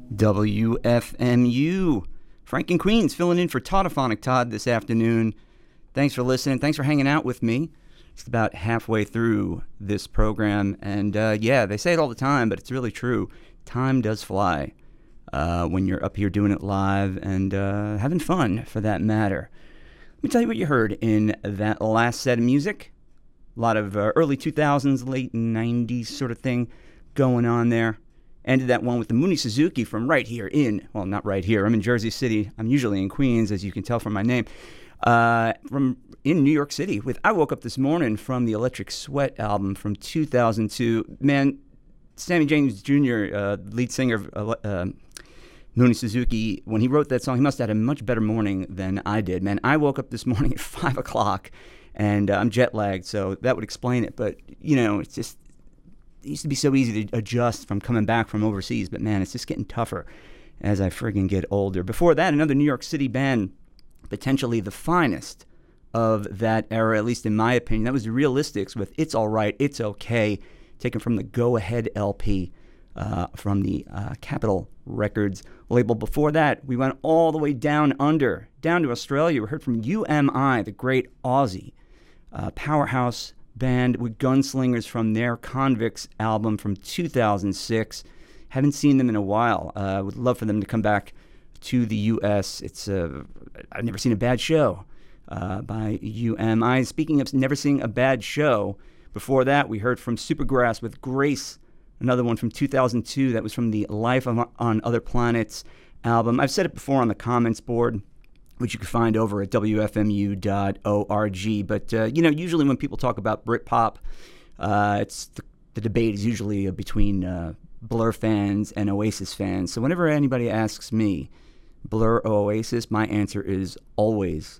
WFMU. Frank in Queens filling in for Tautophonic Todd this afternoon. Thanks for listening. Thanks for hanging out with me. Just about halfway through this program. And yeah, they say it all the time, but it's really true. Time does fly when you're up here doing it live and having fun, for that matter. Let me tell you what you heard in that last set of music. A lot of early 2000s, late 90s sort of thing going on there. Ended that one with the Mooney Suzuki from right here in, well, not right here. I'm in Jersey City. I'm usually in Queens, as you can tell from my name. From in New York City with I Woke Up This Morning from the Electric Sweat album from 2002. Man, Sammy James Jr., lead singer of Mooney Suzuki, when he wrote that song, he must have had a much better morning than I did. Man, I woke up this morning at 5 o'clock, and I'm jet lagged, so that would explain it. But, you know, it's just, it used to be so easy to adjust from coming back from overseas, but man, it's just getting tougher as I friggin' get older. Before that, another New York City band, potentially the finest of that era, at least in my opinion. That was the Realistics with It's All Right, It's Okay, taken from the Go Ahead LP from the Capitol Records label. Before that, we went all the way down under, down to Australia. We heard from UMI, the great Aussie powerhouse band with Gunslingers from their Convicts album from 2006. Haven't seen them in a while. Would love for them to come back to the U.S. It's I've never seen a bad show by UMI. Speaking of never seeing a bad show, before that we heard from Supergrass with Grace, another one from 2002. That was from the Life on Other Planets album. I've said it before on the comments board, which you can find over at wfmu.org. But, you know, usually when people talk about Britpop, it's the debate is usually between Blur fans and Oasis fans. So whenever anybody asks me, Blur or Oasis, my answer is always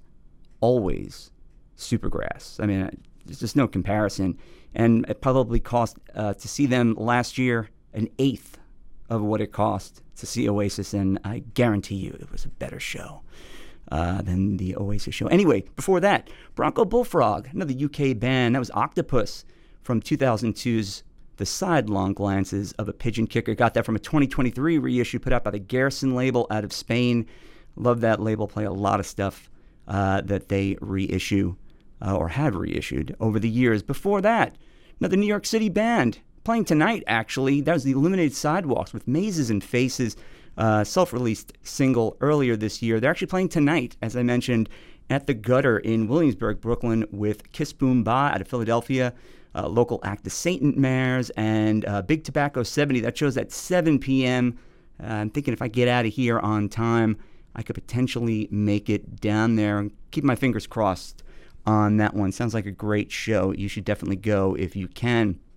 Supergrass. I mean, there's just no comparison. And it probably cost, to see them last year, an eighth of what it cost to see Oasis. And I guarantee you it was a better show than the Oasis show. Anyway, before that, Bronco Bullfrog, another UK band. That was Octopus from 2002's The Sidelong Glances of a Pigeon Kicker. Got that from a 2023 reissue put out by the Garrison label out of Spain. Love that label. Play a lot of stuff that they reissue or have reissued over the years. Before that, another New York City band playing tonight, actually. That was the Illuminated Sidewalks with Mazes and Faces. Self-released single earlier this year. They're actually playing tonight, as I mentioned, at the Gutter in Williamsburg, Brooklyn, with Kiss Boom Ba out of Philadelphia, local act the Saint Mares, and Big Tobacco 70. That show's at 7 p.m. I'm thinking if I get out of here on time, I could potentially make it down there. Keep my fingers crossed on that one. Sounds like a great show. You should definitely go if you can.